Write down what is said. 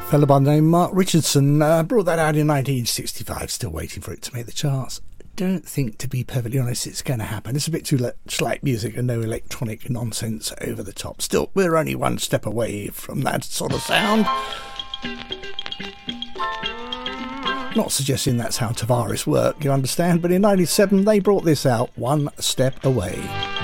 Fellow by the name Mark Richardson brought that out in 1965, still waiting for it to make the charts. Don't think, to be perfectly honest, it's going to happen. It's a bit too much like music and no electronic nonsense over the top. Still, we're only one step away from that sort of sound. Not suggesting that's how Tavares work, you understand, but in 97 they brought this out, One Step Away.